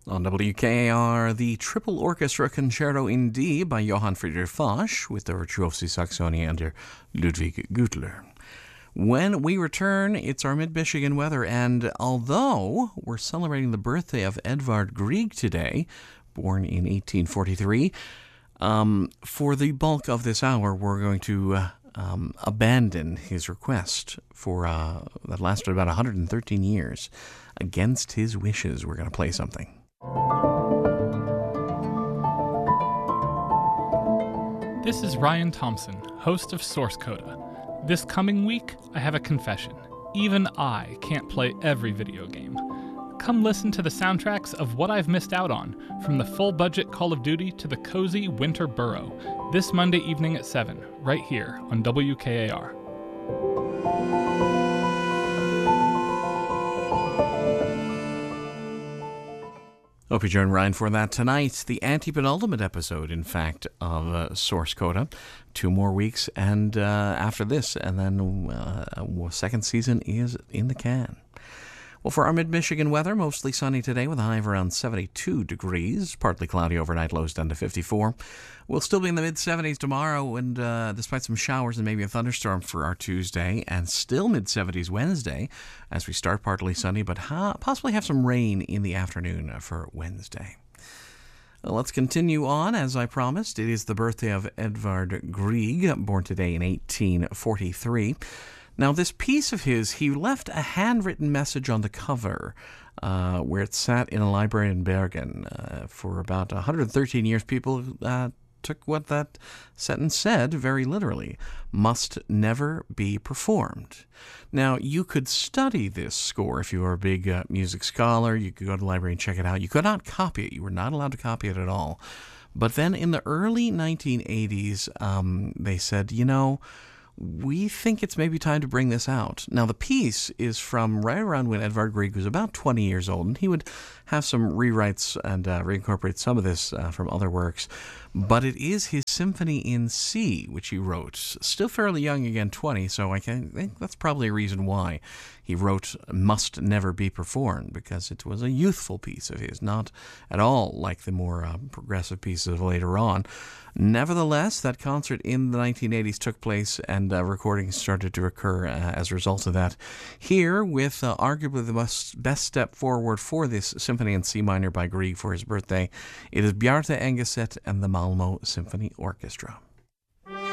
On WKAR, the Triple Orchestra Concerto in D by Johann Friedrich Foch with the Virtuosi Saxonia under Ludwig Güttler. When we return, it's our Mid-Michigan weather, and although we're celebrating the birthday of Edvard Grieg today, born in 1843, for the bulk of this hour, we're going to abandon his request for that lasted about 113 years. Against his wishes, we're going to play something. This is Ryan Thompson, host of Source Coda. This coming week, I have a confession. Even I can't play every video game. Come listen to the soundtracks of what I've missed out on, from the full-budget Call of Duty to the cozy Winter Burrow, this Monday evening at 7, right here on WKAR. Hope you join Ryan for that tonight. The anti-penultimate episode, in fact, of Source Coda. 2 more weeks, and after this, and then second season is in the can. Well, for our mid-Michigan weather, mostly sunny today with a high of around 72 degrees. Partly cloudy overnight, lows down to 54. We'll still be in the mid-70s tomorrow, and despite some showers and maybe a thunderstorm for our Tuesday, and still mid-70s Wednesday as we start partly sunny, but possibly have some rain in the afternoon for Wednesday. Well, let's continue on. As I promised, it is the birthday of Edvard Grieg, born today in 1843. Now, this piece of his, he left a handwritten message on the cover where it sat in a library in Bergen. For about 113 years, people took what that sentence said very literally. Must never be performed. Now, you could study this score if you were a big music scholar. You could go to the library and check it out. You could not copy it. You were not allowed to copy it at all. But then in the early 1980s, they said, we think it's maybe time to bring this out. Now, the piece is from right around when Edvard Grieg was about 20 years old, and he would have some rewrites and reincorporate some of this from other works. But it is his Symphony in C, which he wrote. Still fairly young, again, 20, so I think that's probably a reason why he wrote Must Never Be Performed, because it was a youthful piece of his, not at all like the more progressive pieces later on. Nevertheless, that concert in the 1980s took place, and recordings started to occur as a result of that. Here, with arguably the best step forward for this Symphony in C minor by Grieg for his birthday, it is Bjarte Engeset and the Malmö Symphony Orchestra.